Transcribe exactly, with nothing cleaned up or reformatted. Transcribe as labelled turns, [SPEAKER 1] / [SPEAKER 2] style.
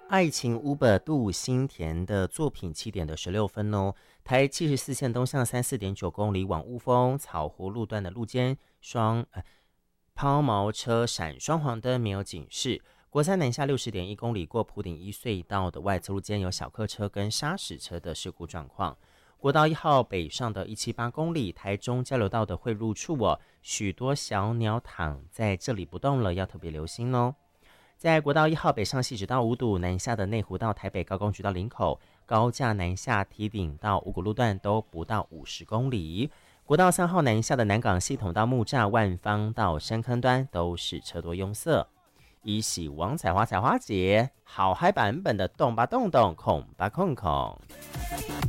[SPEAKER 1] 爱情 Uber 杜新田的作品七点的十六分哦，台七十四线东向三四点九公里往雾峰草湖路段的路肩双呃抛锚车闪双黄灯没有警示。国三南下六十点一公里过埔顶一隧道的外侧路间有小客车跟砂石车的事故状况。国道一号北上的一百七十八公里，台中交流道的汇入处哦，许多小鸟躺在这里不动了，要特别留心哦。在国道一号北上汐止到五堵，南下的内湖到台北高工局到林口，高架南下堤顶到五股路段都不到五十公里。国道三号南下的南港系统到木栅万方到深坑端都是车多拥塞。一喜王彩花彩花节好嗨版本的动吧动动，孔吧空孔。